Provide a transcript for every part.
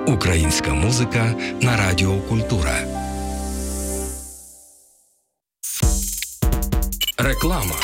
Українська музика на Радіо Культура. Реклама.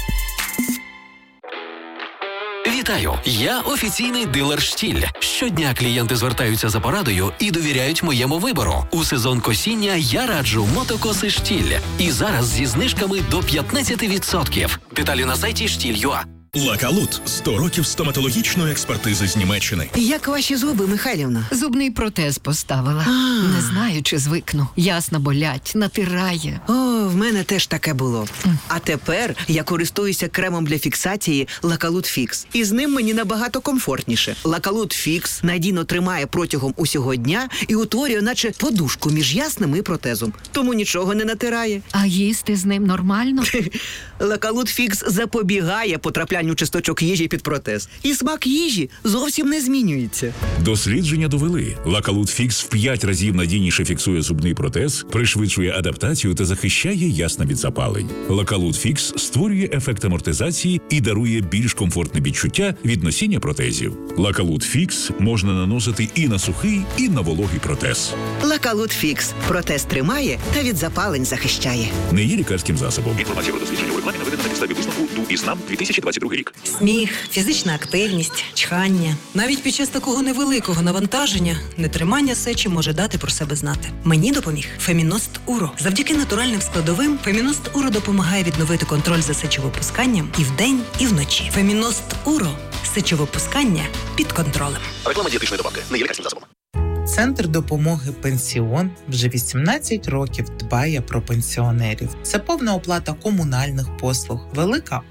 Вітаю! Я офіційний дилер «Штіль». Щодня клієнти звертаються за порадою і довіряють моєму вибору. У сезон косіння я раджу мотокоси «Штіль». І зараз зі знижками до 15%. Деталі на сайті «Штіль.ua». Лакалут – 100 років стоматологічної експертизи з Німеччини. Як ваші зуби, Михайлівна? Зубний протез поставила. Не знаю, чи звикну. Ясно болять, натирає. О, в мене теж таке було. А тепер я користуюся кремом для фіксації Лакалут Фікс. І з ним мені набагато комфортніше. Лакалут Фікс надійно тримає протягом усього дня і утворює наче подушку між ясним і протезом. Тому нічого не натирає. А їсти з ним нормально? Лакалут Фікс запобігає потраплянню часточок їжі під протез. І смак їжі зовсім не змінюється. Дослідження довели. Лакалут Фікс в 5 разів надійніше фіксує зубний протез, пришвидшує адаптацію та захищає ясна від запалень. Лакалут Фікс створює ефект амортизації і дарує більш комфортне відчуття від носіння протезів. Лакалут Фікс можна наносити і на сухий, і на вологий протез. Лакалут Фікс. Протез тримає та від запалень захищає. Не є лікарським засобом. Інформація про дослідження у рекламі наведена на підставі висновку ДУ-ІСНАМ 2022 рік. Сміх, фізична активність, чхання. Навіть під час такого невеликого навантаження нетримання сечі може дати про себе знати. Мені допоміг Феміност Уро. Завдяки натуральним складовим Феміност Уро допомагає відновити контроль за сечовипусканням і вдень, і вночі. Феміност Уро. Сечовипускання під контролем. Реклама дієтичної добавки. Не є лікарським засобом. Центр допомоги «Пенсіон» вже 18 років дбає про пенсіонерів. Це повна оплата комунальних послуг, велика